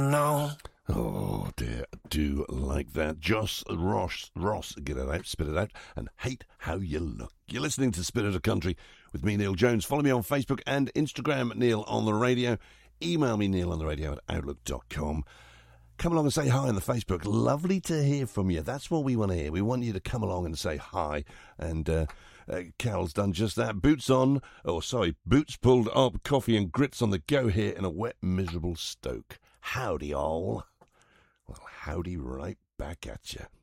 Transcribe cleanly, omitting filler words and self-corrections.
No. Oh dear, I do like that. Joss Ross, get it out, spit it out, and hate how you look. You're listening to Spirit of Country with me, Neil Jones. Follow me on Facebook and Instagram, Neil on the Radio. Email me, neilontheradio at outlook.com. Come along and say hi on the Facebook. Lovely to hear from you. That's what we want to hear. We want you to come along and say hi. And Carol's done just that. Boots pulled up, coffee and grits on the go here in a wet, miserable Stoke. Howdy all. Well, howdy right back at you.